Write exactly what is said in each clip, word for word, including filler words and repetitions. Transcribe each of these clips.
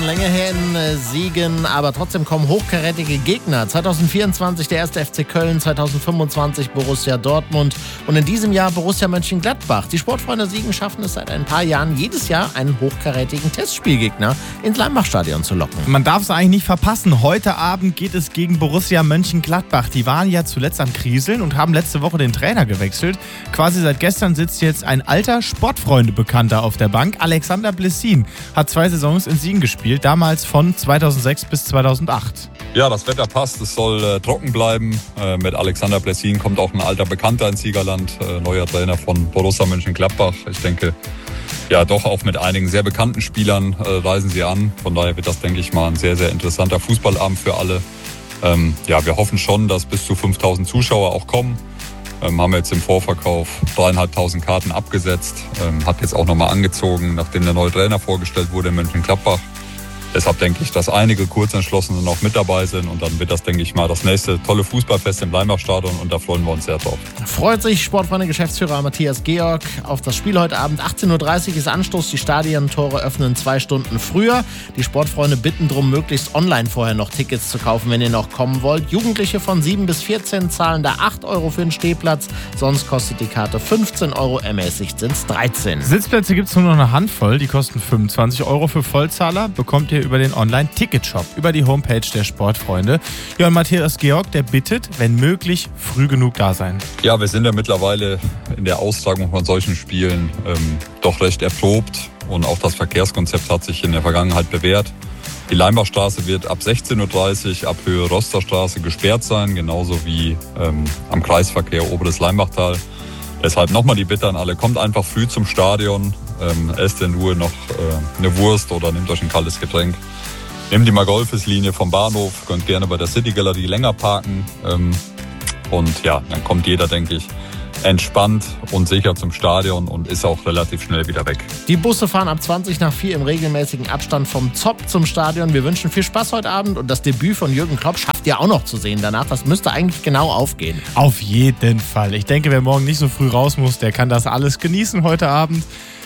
länger her in äh, Siegen, aber trotzdem kommen hochkarätige Gegner. zwanzig vierundzwanzig der erste F C Köln, zwanzig fünfundzwanzig Borussia Dortmund und in diesem Jahr Borussia Mönchengladbach. Die Sportfreunde Siegen schaffen es seit ein paar Jahren, jedes Jahr einen hochkarätigen Testspielgegner ins Leimbachstadion zu locken. Man darf es eigentlich nicht verpassen. Heute Abend geht es gegen Borussia Mönchengladbach. Die waren ja zuletzt am Kriseln und haben letzte Woche den Trainer gewechselt. Quasi seit gestern sitzt jetzt ein alter Sportfreunde-Bekannter auf der Bank. Alexander Blessin hat zwei Saisons in Siegen gespielt, damals von zweitausendsechs bis zweitausendacht. Ja, das Wetter passt, es soll äh, trocken bleiben. Äh, mit Alexander Blessin kommt auch ein alter Bekannter ins Siegerland, äh, neuer Trainer von Borussia Mönchengladbach. Ich denke, ja, doch auch mit einigen sehr bekannten Spielern äh, reisen sie an. Von daher wird das, denke ich mal, ein sehr, sehr interessanter Fußballabend für alle. Ähm, ja, wir hoffen schon, dass bis zu fünftausend Zuschauer auch kommen. Ähm, haben wir jetzt im Vorverkauf dreieinhalbtausend Karten abgesetzt. Ähm, hat jetzt auch nochmal angezogen, nachdem der neue Trainer vorgestellt wurde in Mönchengladbach. Deshalb denke ich, dass einige Kurzentschlossene noch mit dabei sind und dann wird das, denke ich mal, das nächste tolle Fußballfest im Leimbachstadion und da freuen wir uns sehr drauf. Freut sich Sportfreunde-Geschäftsführer Matthias Georg auf das Spiel heute Abend. achtzehn Uhr dreißig ist Anstoß, die Stadiontore öffnen zwei Stunden früher. Die Sportfreunde bitten darum, möglichst online vorher noch Tickets zu kaufen, wenn ihr noch kommen wollt. Jugendliche von sieben bis vierzehn zahlen da acht Euro für den Stehplatz, sonst kostet die Karte fünfzehn Euro, ermäßigt sind es dreizehn. Sitzplätze gibt es nur noch eine Handvoll, die kosten fünfundzwanzig Euro für Vollzahler, bekommt ihr über den Online-Ticketshop, über die Homepage der Sportfreunde. Ja, und Matthias Georg, der bittet, wenn möglich, früh genug da sein. Ja, wir sind ja mittlerweile in der Austragung von solchen Spielen ähm, doch recht erprobt und auch das Verkehrskonzept hat sich in der Vergangenheit bewährt. Die Leimbachstraße wird ab sechzehn Uhr dreißig ab Höhe Rosterstraße gesperrt sein, genauso wie ähm, am Kreisverkehr Oberes Leimbachtal. Deshalb nochmal die Bitte an alle, kommt einfach früh zum Stadion, ähm, esst in Ruhe noch äh, eine Wurst oder nehmt euch ein kaltes Getränk. Nehmt die Margolfes-Linie vom Bahnhof, könnt gerne bei der City-Galerie länger parken. Ähm, und ja, dann kommt jeder, denke ich, entspannt und sicher zum Stadion und ist auch relativ schnell wieder weg. Die Busse fahren ab zwanzig nach vier im regelmäßigen Abstand vom Zopp zum Stadion. Wir wünschen viel Spaß heute Abend und das Debüt von Jürgen Klopp schafft ihr auch noch zu sehen danach. Das müsste eigentlich genau aufgehen. Auf jeden Fall. Ich denke, wer morgen nicht so früh raus muss, der kann das alles genießen heute Abend.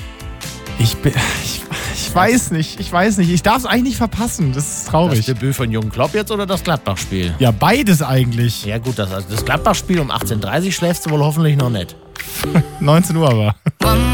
Ich bin... Ich Ich weiß nicht, ich weiß nicht. Ich darf es eigentlich nicht verpassen. Das ist traurig. Das Debüt von Jürgen Klopp jetzt oder das Gladbach-Spiel? Ja, beides eigentlich. Ja gut, das, also das Gladbach-Spiel um achtzehn Uhr dreißig schläfst du wohl hoffentlich noch nicht. neunzehn Uhr aber.